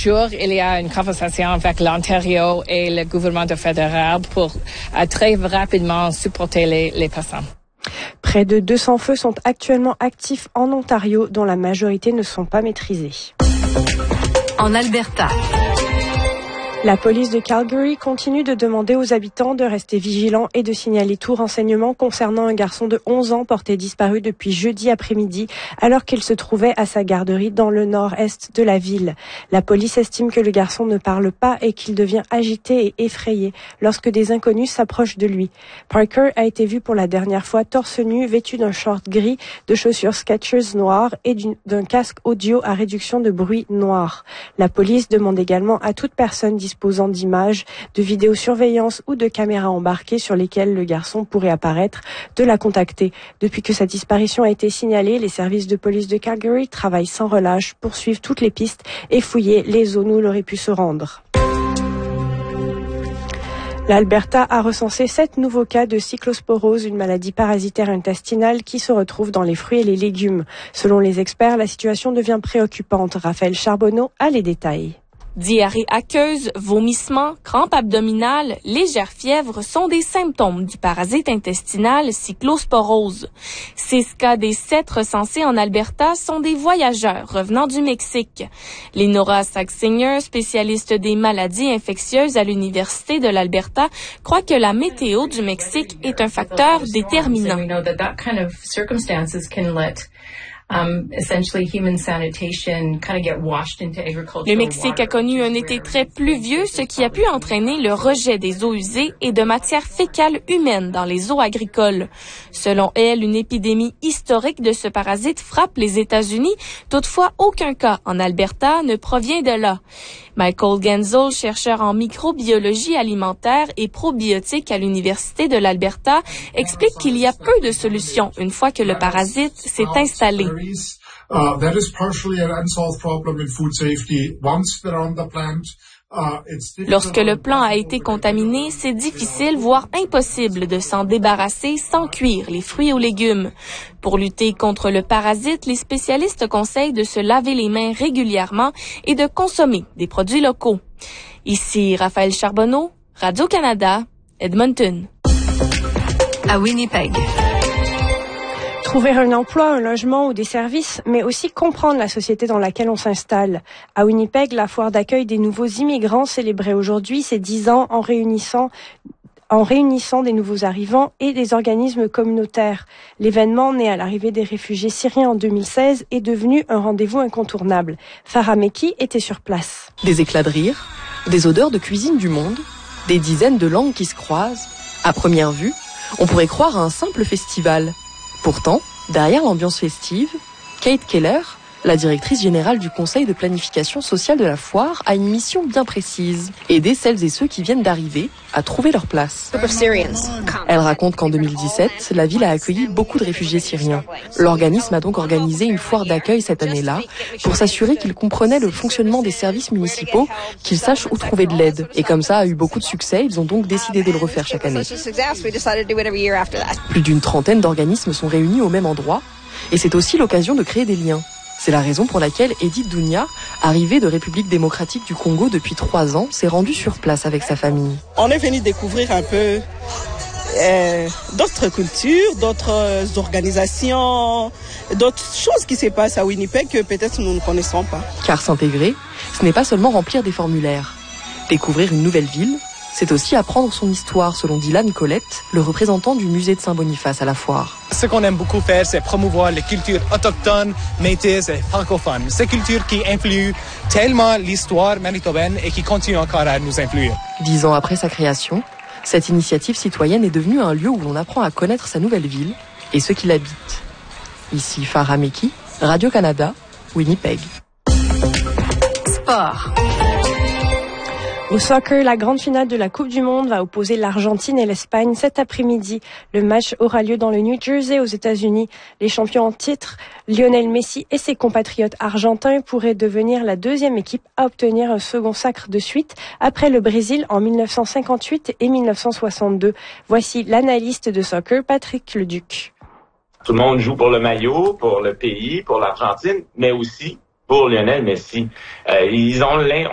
jours, il y a une conversation avec l'Ontario et le gouvernement fédéral pour très rapidement supporter les passants. Près de 200 feux sont actuellement actifs en Ontario, dont la majorité ne sont pas maîtrisés. En Alberta. La police de Calgary continue de demander aux habitants de rester vigilants et de signaler tout renseignement concernant un garçon de 11 ans porté disparu depuis jeudi après-midi alors qu'il se trouvait à sa garderie dans le nord-est de la ville. La police estime que le garçon ne parle pas et qu'il devient agité et effrayé lorsque des inconnus s'approchent de lui. Parker a été vu pour la dernière fois torse nu, vêtu d'un short gris, de chaussures Skechers noires et d'un casque audio à réduction de bruit noir. La police demande également à toute personne disposant d'images, de vidéosurveillance ou de caméras embarquées sur lesquelles le garçon pourrait apparaître, de la contacter. Depuis que sa disparition a été signalée, les services de police de Calgary travaillent sans relâche pour suivre toutes les pistes et fouiller les zones où il aurait pu se rendre. L'Alberta a recensé 7 nouveaux cas de cyclosporose, une maladie parasitaire intestinale qui se retrouve dans les fruits et les légumes. Selon les experts, la situation devient préoccupante. Raphaël Charbonneau a les détails. Diarrhée aqueuse, vomissements, crampes abdominales, légère fièvre sont des symptômes du parasite intestinal cyclosporose. 6 cas des 7 recensés en Alberta sont des voyageurs revenant du Mexique. Lenora Saxinger, spécialiste des maladies infectieuses à l'Université de l'Alberta, croit que la météo du Mexique est un facteur déterminant. Le Mexique a connu un été très pluvieux, ce qui a pu entraîner le rejet des eaux usées et de matières fécales humaines dans les eaux agricoles. Selon elle, une épidémie historique de ce parasite frappe les États-Unis. Toutefois, aucun cas en Alberta ne provient de là. Michael Genzel, chercheur en microbiologie alimentaire et probiotique à l'Université de l'Alberta, explique qu'il y a peu de solutions une fois que le parasite s'est installé. That is partially an unsolved problem in food safety. Once they're on the plant, lorsque le plant a été contaminé, c'est difficile, voire impossible de s'en débarrasser sans cuire les fruits ou légumes. Pour lutter contre le parasite, les spécialistes conseillent de se laver les mains régulièrement et de consommer des produits locaux. Ici Raphaël Charbonneau, Radio-Canada, Edmonton. À Winnipeg. Trouver un emploi, un logement ou des services, mais aussi comprendre la société dans laquelle on s'installe. À Winnipeg, la foire d'accueil des nouveaux immigrants célébrait aujourd'hui ses 10 ans en réunissant des nouveaux arrivants et des organismes communautaires. L'événement, né à l'arrivée des réfugiés syriens en 2016, est devenu un rendez-vous incontournable. Farah Meki était sur place. Des éclats de rire, des odeurs de cuisine du monde, des dizaines de langues qui se croisent. À première vue, on pourrait croire à un simple festival. Pourtant, derrière l'ambiance festive, Kate Keller, la directrice générale du Conseil de planification sociale de la foire, a une mission bien précise, aider celles et ceux qui viennent d'arriver à trouver leur place. Elle raconte qu'en 2017, la ville a accueilli beaucoup de réfugiés syriens. L'organisme a donc organisé une foire d'accueil cette année-là pour s'assurer qu'ils comprenaient le fonctionnement des services municipaux, qu'ils sachent où trouver de l'aide. Et comme ça a eu beaucoup de succès, ils ont donc décidé de le refaire chaque année. Plus d'une trentaine d'organismes sont réunis au même endroit et c'est aussi l'occasion de créer des liens. C'est la raison pour laquelle Edith Dounia, arrivée de République démocratique du Congo depuis 3 ans, s'est rendue sur place avec sa famille. On est venu découvrir un peu d'autres cultures, d'autres organisations, d'autres choses qui se passent à Winnipeg que peut-être nous ne connaissons pas. Car s'intégrer, ce n'est pas seulement remplir des formulaires. Découvrir une nouvelle ville, c'est aussi apprendre son histoire, selon Dylan Colette, le représentant du musée de Saint-Boniface à la foire. Ce qu'on aime beaucoup faire, c'est promouvoir les cultures autochtones, métisses et francophones. Ces cultures qui influent tellement l'histoire manitobaine et qui continuent encore à nous influer. 10 ans après sa création, cette initiative citoyenne est devenue un lieu où l'on apprend à connaître sa nouvelle ville et ceux qui l'habitent. Ici Farah Meki, Radio-Canada, Winnipeg. Sport. Au soccer, la grande finale de la Coupe du Monde va opposer l'Argentine et l'Espagne cet après-midi. Le match aura lieu dans le New Jersey aux États-Unis. Les champions en titre, Lionel Messi et ses compatriotes argentins pourraient devenir la deuxième équipe à obtenir un second sacre de suite après le Brésil en 1958 et 1962. Voici l'analyste de soccer, Patrick Leduc. Tout le monde joue pour le maillot, pour le pays, pour l'Argentine, mais aussi pour Lionel Messi.